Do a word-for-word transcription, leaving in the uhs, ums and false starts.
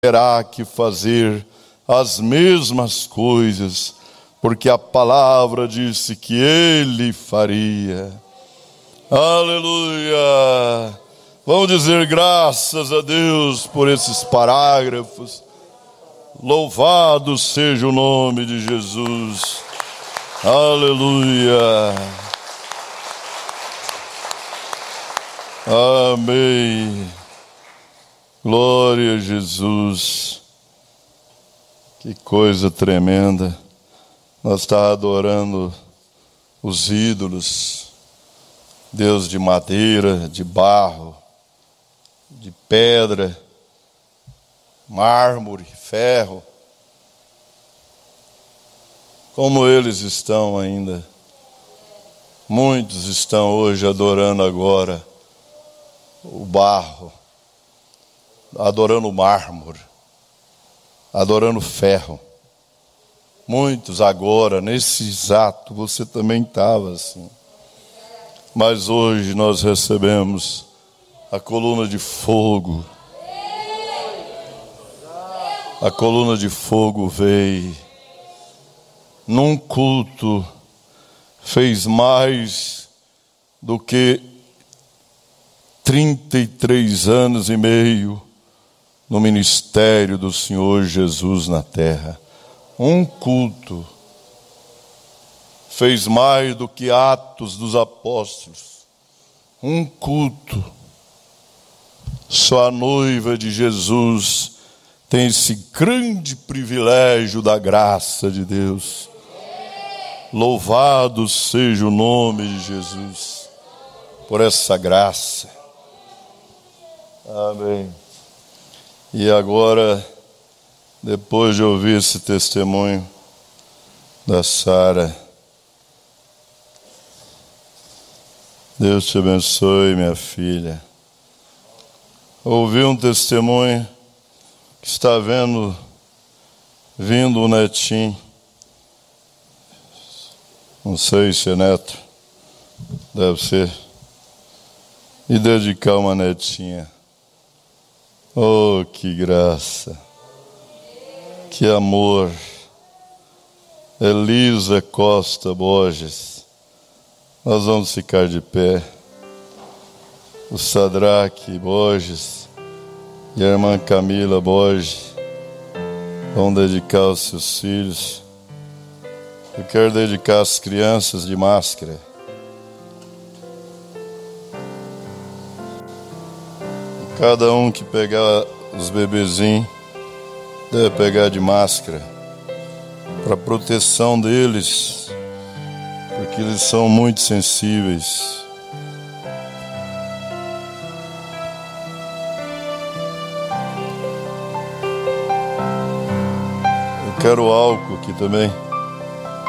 terá que fazer as mesmas coisas, porque a palavra disse que ele faria. Aleluia! Vamos dizer graças a Deus por esses parágrafos. Louvado seja o nome de Jesus. Aleluia! Amém. Glória a Jesus. Que coisa tremenda. Nós estávamos adorando os ídolos. Deus de madeira, de barro, de pedra, mármore, ferro. Como eles estão ainda. Muitos estão hoje adorando agora o barro, adorando o mármore, adorando o ferro. Muitos agora, nesse exato, você também estava assim. Mas hoje nós recebemos a coluna de fogo. A coluna de fogo veio num culto, fez mais do que trinta e três anos e meio no ministério do Senhor Jesus na terra. Um culto fez mais do que Atos dos Apóstolos. Um culto. Só a noiva de Jesus tem esse grande privilégio da graça de Deus. Louvado seja o nome de Jesus por essa graça. Amém. E agora, depois de ouvir esse testemunho da Sara, Deus te abençoe, minha filha. Ouvi um testemunho que está vendo, vindo o netinho. Não sei se é neto, deve ser. E dedicar uma netinha. Oh, que graça, que amor. Elisa Costa Borges. Nós vamos ficar de pé. O Sadraque Borges e a irmã Camila Borges vão dedicar os seus filhos. Eu quero dedicar as crianças de máscara. E cada um que pegar os bebezinhos deve pegar de máscara para proteção deles, porque eles são muito sensíveis. Eu quero álcool aqui também.